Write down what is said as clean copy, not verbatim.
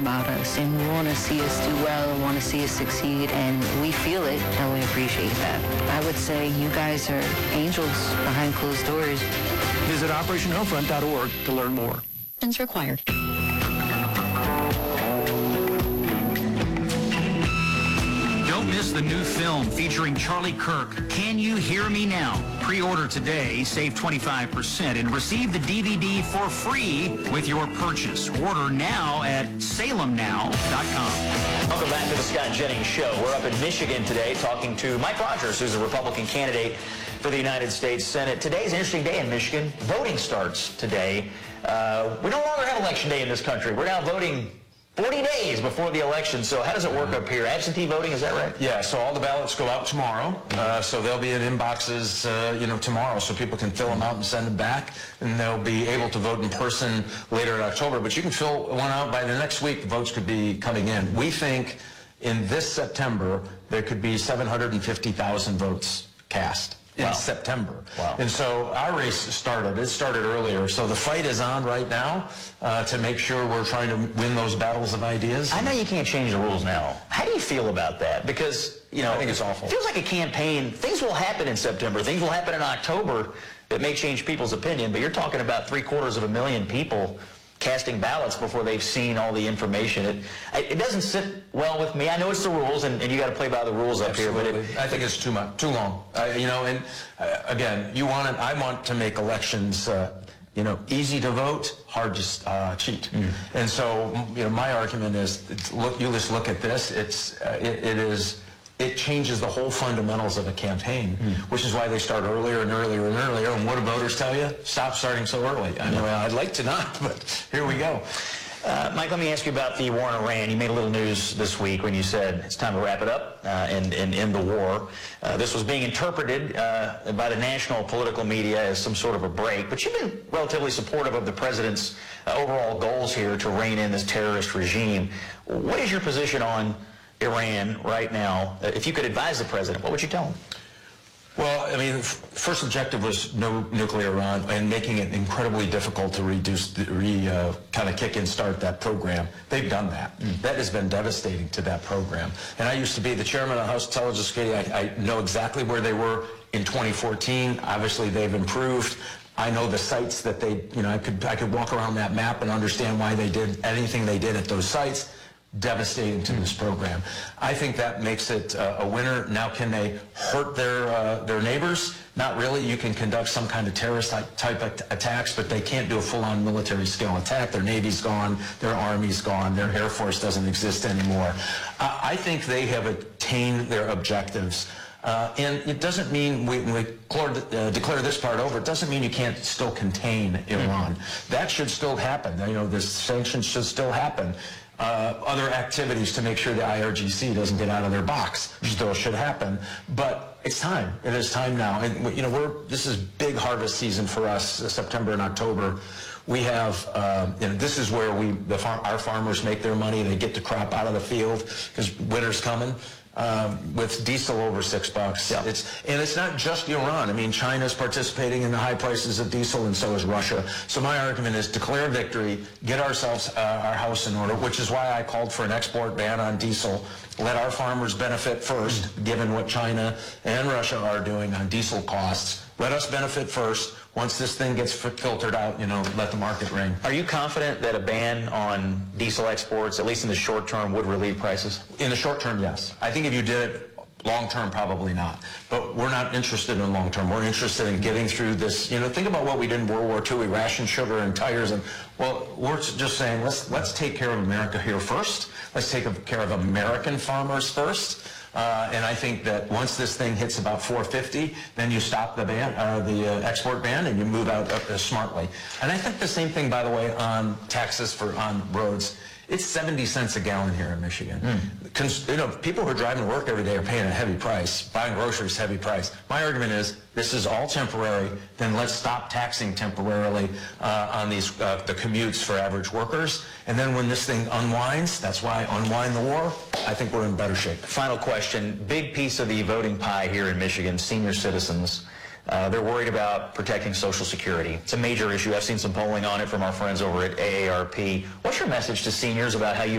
about us and want to see us do well and want to see us succeed, and we feel it and we appreciate that. I would say you guys are angels behind closed doors. Visit OperationHomefront.org to learn more. It's required. Don't miss the new film featuring Charlie Kirk, Can You Hear Me Now? Pre-order today, save 25%, and receive the DVD for free with your purchase. Order now at salemnow.com. Welcome back to the Scott Jennings Show. We're up in Michigan today talking to Mike Rogers, who's a Republican candidate for the United States Senate. Today's an interesting day in Michigan. Voting starts today. We no longer have Election Day in this country. We're now voting 40 days before the election. So how does it work up here? Absentee voting, is that right? Yeah, so all the ballots go out tomorrow. So they'll be in inboxes, tomorrow, so people can fill them out and send them back. And they'll be able to vote in person later in October. But you can fill one out by the next week. The votes could be coming in. We think in this September, there could be 750,000 votes cast. In September. Wow. And so our race started earlier. So the fight is on right now to make sure we're trying to win those battles of ideas. I know you can't change the rules now. How do you feel about that? Because, I think it's awful. It feels like a campaign. Things will happen in September. Things will happen in October that may change people's opinion. But you're talking about 750,000 people casting ballots before they've seen all the information. It doesn't sit well with me. I know it's the rules, and you got to play by the rules up here. But I think it's too long. Again, I want to make elections, easy to vote, hard to cheat. And so, my argument is, you just look at this. It changes the whole fundamentals of a campaign, which is why they start earlier and earlier and earlier. And what do voters tell you? Stop starting so early. I know I'd like to not, but here we go. Mike, let me ask you about the war in Iran. You made a little news this week when you said it's time to wrap it up and end the war. This was being interpreted by the national political media as some sort of a break, but you've been relatively supportive of the president's overall goals here to rein in this terrorist regime. What is your position on Iran right now? If you could advise the president, what would you tell him? Well, first objective was no nuclear Iran and making it incredibly difficult to start that program. They've done that. That has been devastating to that program. And I used to be the chairman of the House Intelligence Committee. I know exactly where they were in 2014. Obviously, they've improved. I know the sites that they, I could walk around that map and understand why they did anything they did at those sites. Devastating to this program. I think that makes it a winner. Now, can they hurt their neighbors? Not really. You can conduct some kind of terrorist type attacks, but they can't do a full-on military scale attack. Their Navy's gone, their Army's gone, their Air Force doesn't exist anymore. I think they have attained their objectives. And it doesn't mean when we declare this part over, it doesn't mean you can't still contain Iran. That should still happen. The sanctions should still happen. Other activities to make sure the IRGC doesn't get out of their box still should happen, but it's time. It is time now, and this is big harvest season for us, September and October. We have, this is where our farmers make their money. They get the crop out of the field because winter's coming. With diesel over $6. Yeah. It's not just Iran. China's participating in the high prices of diesel, and so is Russia. So my argument is declare victory, get ourselves our house in order, which is why I called for an export ban on diesel. Let our farmers benefit first, given what China and Russia are doing on diesel costs. Let us benefit first. Once this thing gets filtered out, let the market ring. Are you confident that a ban on diesel exports, at least in the short term, would relieve prices? In the short term, yes. I think if you did it long term, probably not. But we're not interested in long term. We're interested in getting through this. Think about what we did in World War II. We rationed sugar and tires. And, we're just saying, let's take care of America here first. Let's take care of American farmers first. And I think that once this thing hits about 450, then you stop the export ban, and you move out smartly. And I think the same thing, by the way, on taxes on roads. It's 70 cents a gallon here in Michigan. People who are driving to work every day are paying a heavy price. Buying groceries, heavy price. My argument is this is all temporary. Then let's stop taxing temporarily on the commutes for average workers. And then when this thing unwinds, that's why unwind the war. I think we're in better shape. Final question. Big piece of the voting pie here in Michigan, senior citizens. They're worried about protecting Social Security. It's a major issue. I've seen some polling on it from our friends over at AARP. What's your message to seniors about how you